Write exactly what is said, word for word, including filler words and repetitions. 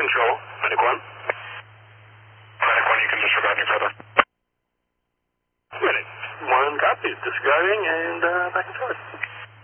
control, Medic one. Medic one, you can disregard any further. Medic one copies, disregarding and uh, back and forth.